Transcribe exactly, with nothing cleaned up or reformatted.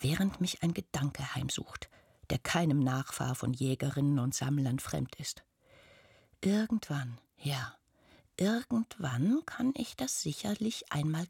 während mich ein Gedanke heimsucht, der keinem Nachfahr von Jägerinnen und Sammlern fremd ist. Irgendwann, ja, irgendwann kann ich das sicherlich einmal